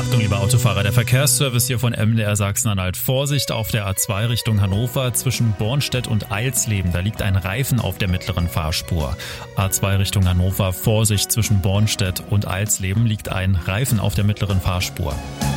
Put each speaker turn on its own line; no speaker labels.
Achtung, liebe Autofahrer, der Verkehrsservice hier von MDR Sachsen-Anhalt. Vorsicht auf der A2 Richtung Hannover zwischen Bornstedt und Eilsleben. Da liegt ein Reifen auf der mittleren Fahrspur. A2 Richtung Hannover, Vorsicht zwischen Bornstedt und Eilsleben liegt ein Reifen auf der mittleren Fahrspur.